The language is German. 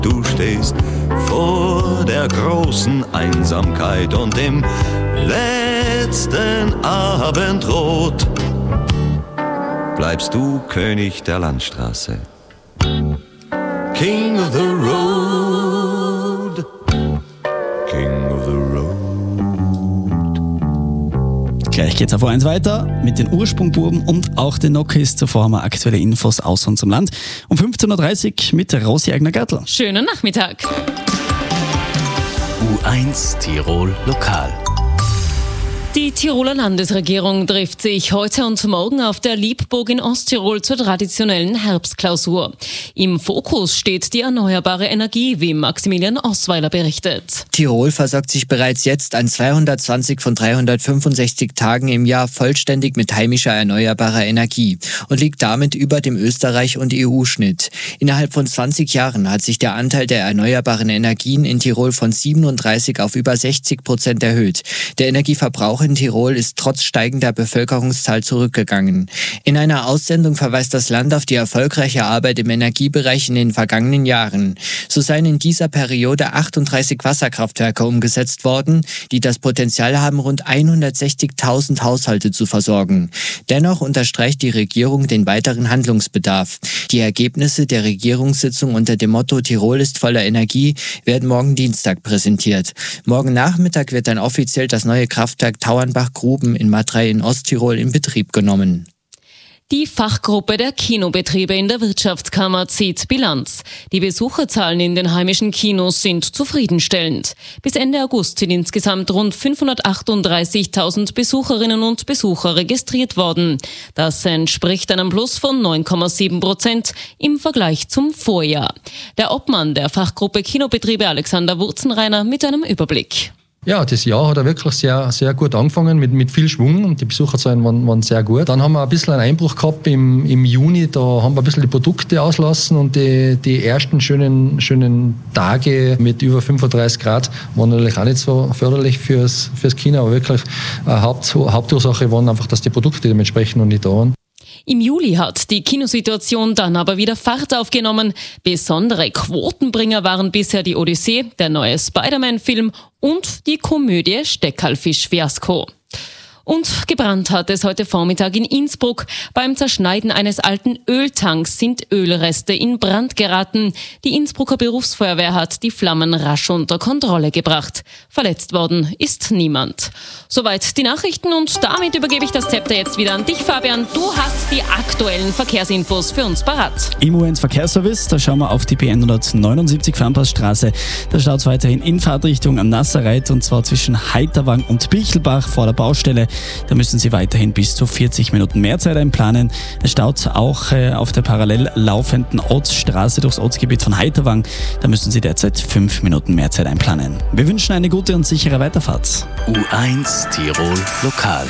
Du stehst vor der großen Einsamkeit und im letzten Abendrot bleibst du König der Landstraße. King of the road, King of the road. Gleich geht's auf O1 weiter mit den Ursprungbuben und auch den Nokis. Zuvor haben wir aktuelle Infos aus unserem Land. Um 15.30 Uhr mit Rosi Eigner-Gertl. Schönen Nachmittag. U1 Tirol Lokal. Die Tiroler Landesregierung trifft sich heute und morgen auf der Liebburg in Osttirol zur traditionellen Herbstklausur. Im Fokus steht die erneuerbare Energie, wie Maximilian Osweiler berichtet. Tirol versorgt sich bereits jetzt an 220 von 365 Tagen im Jahr vollständig mit heimischer erneuerbarer Energie und liegt damit über dem Österreich- und EU-Schnitt. Innerhalb von 20 Jahren hat sich der Anteil der erneuerbaren Energien in Tirol von 37% auf über 60% erhöht. Der Energieverbrauch in Tirol ist trotz steigender Bevölkerungszahl zurückgegangen. In einer Aussendung verweist das Land auf die erfolgreiche Arbeit im Energiebereich in den vergangenen Jahren. So seien in dieser Periode 38 Wasserkraftwerke umgesetzt worden, die das Potenzial haben, rund 160.000 Haushalte zu versorgen. Dennoch unterstreicht die Regierung den weiteren Handlungsbedarf. Die Ergebnisse der Regierungssitzung unter dem Motto Tirol ist voller Energie werden morgen Dienstag präsentiert. Morgen Nachmittag wird dann offiziell das neue Kraftwerk Tauernbach-Gruben in Matrei in Osttirol in Betrieb genommen. Die Fachgruppe der Kinobetriebe in der Wirtschaftskammer zieht Bilanz. Die Besucherzahlen in den heimischen Kinos sind zufriedenstellend. Bis Ende August sind insgesamt rund 538.000 Besucherinnen und Besucher registriert worden. Das entspricht einem Plus von 9,7% im Vergleich zum Vorjahr. Der Obmann der Fachgruppe Kinobetriebe Alexander Wurzenreiner mit einem Überblick. Ja, das Jahr hat wirklich sehr, sehr gut angefangen, mit viel Schwung, und die Besucherzahlen waren sehr gut. Dann haben wir ein bisschen einen Einbruch gehabt im Juni, da haben wir ein bisschen die Produkte auslassen, und die ersten schönen Tage mit über 35 Grad waren natürlich auch nicht so förderlich fürs Kino, aber wirklich Hauptursache waren einfach, dass die Produkte dementsprechend noch nicht da waren. Im Juli hat die Kinosituation dann aber wieder Fahrt aufgenommen. Besondere Quotenbringer waren bisher die Odyssee, der neue Spider-Man-Film und die Komödie Steckerlfisch-Fiasko. Und gebrannt hat es heute Vormittag in Innsbruck. Beim Zerschneiden eines alten Öltanks sind Ölreste in Brand geraten. Die Innsbrucker Berufsfeuerwehr hat die Flammen rasch unter Kontrolle gebracht. Verletzt worden ist niemand. Soweit die Nachrichten, und damit übergebe ich das Zepter jetzt wieder an dich, Fabian. Du hast die aktuellen Verkehrsinfos für uns parat. Im U1 Verkehrsservice, da schauen wir auf die B179 Farnpassstraße. Da staut es weiterhin in Fahrtrichtung am Nasserreit, und zwar zwischen Heiterwang und Bichelbach vor der Baustelle. Da müssen Sie weiterhin bis zu 40 Minuten mehr Zeit einplanen. Es staut auch auf der parallel laufenden Ortsstraße durchs Ortsgebiet von Heiterwang. Da müssen Sie derzeit 5 Minuten mehr Zeit einplanen. Wir wünschen eine gute und sichere Weiterfahrt. U1 Tirol Lokal.